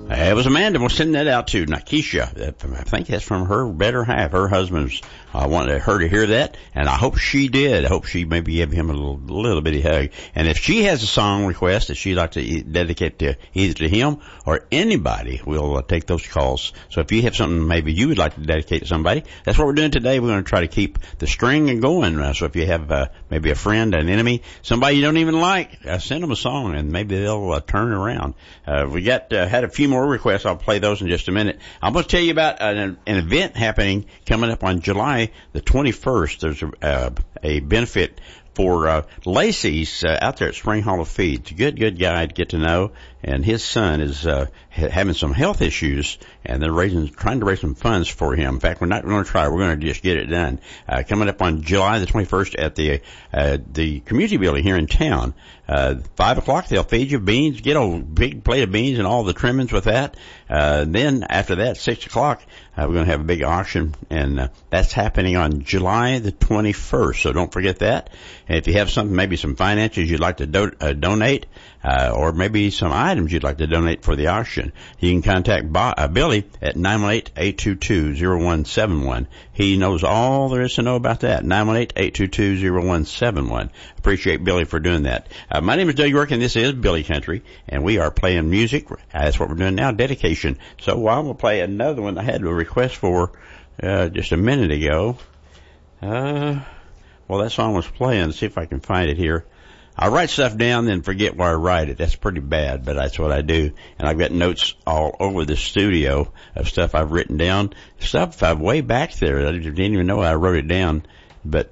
It was Amanda. We'll send that out to Nikesha. I think that's from her better half. Her husband's wanted her to hear that, and I hope she did. I hope she maybe gave him a little bitty hug. And if she has a song request that she'd like to dedicate to either to him or anybody, we'll take those calls. So if you have something maybe you would like to dedicate to somebody, that's what we're doing today. We're going to try to keep the string going. So if you have maybe a friend, an enemy, somebody you don't even like, send them a song, and maybe they'll turn around. We had a few more requests. I'll play those in just a minute. I'm going to tell you about an event happening coming up on July the 21st. There's a benefit for Lacey's out there at Spring Hall of Feeds. Good guy to get to know, and his son is having some health issues, and they're trying to raise some funds for him. In fact, we're not going to try; we're going to just get it done. Coming up on July the 21st at the community building here in town. 5 o'clock, they'll feed you beans. Get a big plate of beans and all the trimmings with that. Then after that, 6 o'clock, we're going to have a big auction, and that's happening on July the 21st. So don't forget that. And if you have something, maybe some finances you'd like to donate, or maybe some items you'd like to donate for the auction, you can contact Billy at 918-822-0171. He knows all there is to know about that. 918-822-0171. Appreciate Billy for doing that. My name is Doug York, and this is Billy Country, and we are playing music. That's what we're doing now, dedication. So I'm going to play another one I had a request for just a minute ago. Well, that song was playing. Let's see if I can find it here. I write stuff down, then forget where I write it. That's pretty bad, but that's what I do. And I've got notes all over the studio of stuff I've written down, stuff I've way back there. I didn't even know I wrote it down, but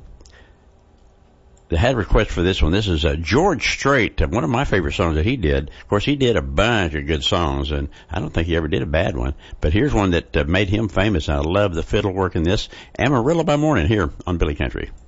they had a request for this one. This is George Strait, one of my favorite songs that he did. Of course, he did a bunch of good songs, and I don't think he ever did a bad one. But here's one that made him famous, and I love the fiddle work in this. Amarillo by Morning here on Billy Country.